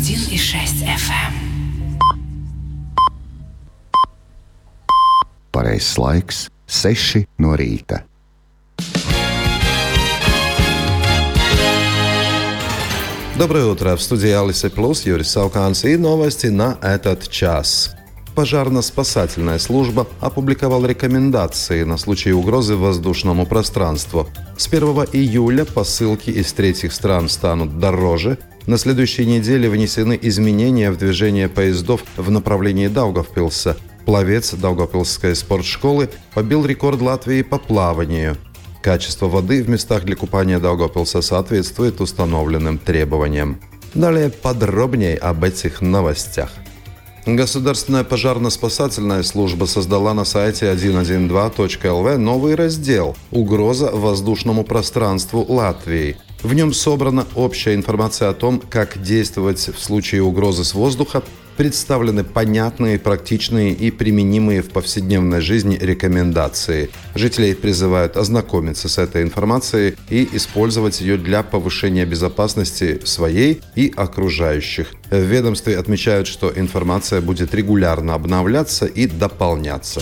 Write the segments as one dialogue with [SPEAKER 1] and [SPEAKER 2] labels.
[SPEAKER 1] 101,6 FM.
[SPEAKER 2] Pareizais laiks - 6 no rīta.
[SPEAKER 3] Доброе утро. В студии Алисы Плюс Юрий Сауканс и новости на этот час. Пожарно-спасательная служба опубликовала рекомендации на случай угрозы воздушному пространству. С 1 июля посылки из третьих стран станут дороже. На следующей неделе внесены изменения в движение поездов в направлении Даугавпилса. Пловец Даугавпилсской спортшколы побил рекорд Латвии по плаванию. Качество воды в местах для купания Даугавпилса соответствует установленным требованиям. Далее подробнее об этих новостях. Государственная пожарно-спасательная служба создала на сайте 112.lv новый раздел «Угроза воздушному пространству Латвии». В нем собрана общая информация о том, как действовать в случае угрозы с воздуха, представлены понятные, практичные и применимые в повседневной жизни рекомендации. Жителей призывают ознакомиться с этой информацией и использовать ее для повышения безопасности своей и окружающих. В ведомстве отмечают, что информация будет регулярно обновляться и дополняться.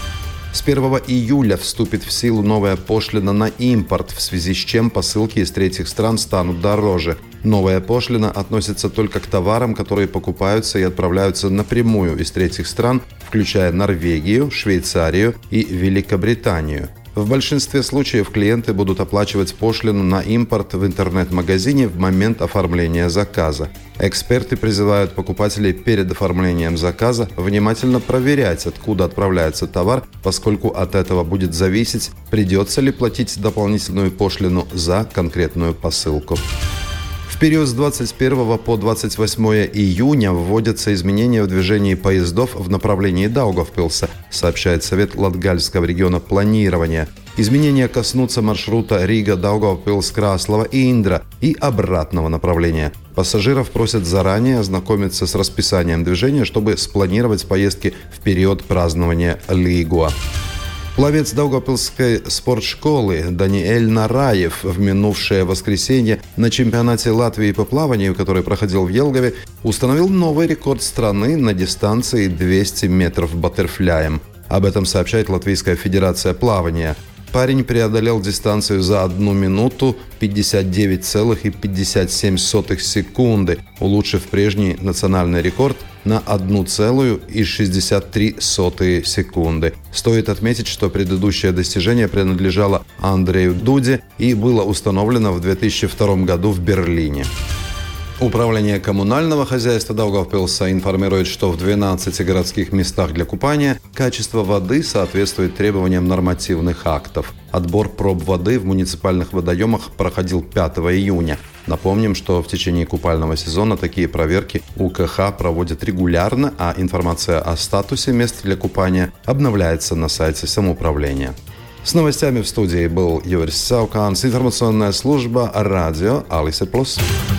[SPEAKER 3] С 1 июля вступит в силу новая пошлина на импорт, в связи с чем посылки из третьих стран станут дороже. Новая пошлина относится только к товарам, которые покупаются и отправляются напрямую из третьих стран, включая Норвегию, Швейцарию и Великобританию. В большинстве случаев клиенты будут оплачивать пошлину на импорт в интернет-магазине в момент оформления заказа. Эксперты призывают покупателей перед оформлением заказа внимательно проверять, откуда отправляется товар, поскольку от этого будет зависеть, придется ли платить дополнительную пошлину за конкретную посылку. В период с 21 по 28 июня вводятся изменения в движении поездов в направлении Даугавпилса, сообщает Совет Латгальского региона планирования. Изменения коснутся маршрута Рига-Даугавпилс-Краслава-Индра и обратного направления. Пассажиров просят заранее ознакомиться с расписанием движения, чтобы спланировать поездки в период празднования Лигуа. Пловец Даугавпилсской спортшколы Даниэль Нараев в минувшее воскресенье на чемпионате Латвии по плаванию, который проходил в Елгаве, установил новый рекорд страны на дистанции 200 метров баттерфляем. Об этом сообщает Латвийская федерация плавания. Парень преодолел дистанцию за 1 минуту 59,57 секунды, улучшив прежний национальный рекорд на 1,63 секунды. Стоит отметить, что предыдущее достижение принадлежало Андрею Дуде и было установлено в 2002 году в Берлине. Управление коммунального хозяйства Даугавпилса информирует, что в 12 городских местах для купания качество воды соответствует требованиям нормативных актов. Отбор проб воды в муниципальных водоемах проходил 5 июня. Напомним, что в течение купального сезона такие проверки УКХ проводят регулярно, а информация о статусе мест для купания обновляется на сайте самоуправления. С новостями в студии был Юрий Сауканс, информационная служба радио Алисы Плюс.